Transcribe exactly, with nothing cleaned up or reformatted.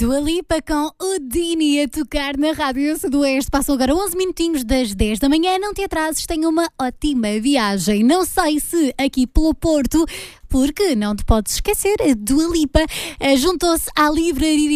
Dua Lipa com o Dini a tocar na Rádio Sudoeste. Passam agora onze minutinhos das dez da manhã. Não te atrases, tenha uma ótima viagem. Não sei se aqui pelo Porto, porque não te podes esquecer, a Dua Lipa juntou-se à livraria